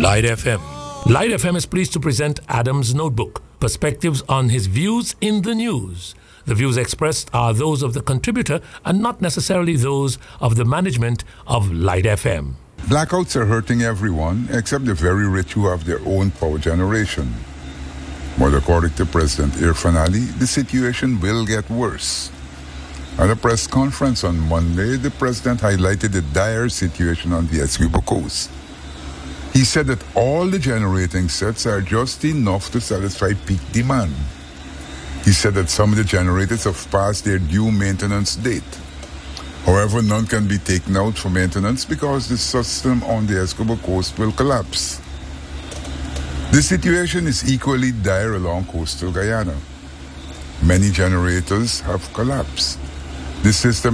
Light FM. Light FM is pleased to present Adam's Notebook, perspectives on his views in the news. The views expressed are those of the contributor and not necessarily those of the management of Light FM. Blackouts are hurting everyone except the very rich who have their own power generation. But according to President Irfan Ali, the situation will get worse. At a press conference on Monday, the president highlighted the dire situation on the Essequibo coast. He said that all the generating sets are just enough to satisfy peak demand. He said that some of the generators have passed their due maintenance date. However, none can be taken out for maintenance because the system on the Essequibo coast will collapse. The situation is equally dire along coastal Guyana. Many generators have collapsed. The system